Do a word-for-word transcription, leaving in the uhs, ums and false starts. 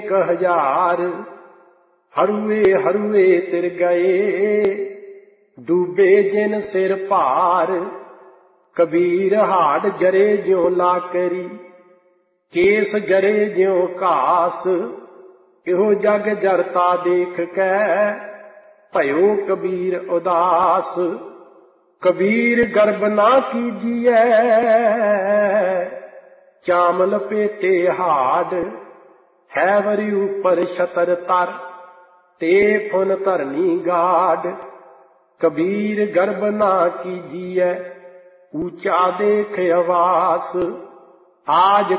एक हजार हरुए हरुए तिर गए, डूबे जिन सिर भार। कबीर हाड़ जरे ज्यों लाकरी, केस जरे ज्यों घास। इहो जग जरता देख कै, भयो कबीर उदास। कबीर गर्भ ना कीजिए, चाम लपेटे हाड़। है वरी ऊपर छतर तर, ते फुन धरनी गाढ़। कबीर गर्भ ना कीजिए, ऊंचा देख आवास। आज